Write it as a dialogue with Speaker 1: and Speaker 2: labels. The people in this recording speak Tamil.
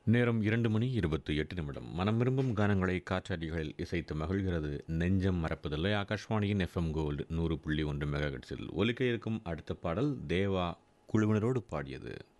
Speaker 1: நேரம் 2 மணி 28 நிமிடம். மனம் விரும்பும் கானங்களை காற்றாடிகளில் இசைத்து மகிழ்கிறது நெஞ்சம் மறப்பதில்லை. ஆகாஷ்வாணியின் எஃப்எம் கோல்டு 100.1 மெகாஹெர்ட்ஸில் ஒலிக்க இருக்கும் அடுத்த பாடல் தேவா குழுவினரோடு பாடியது.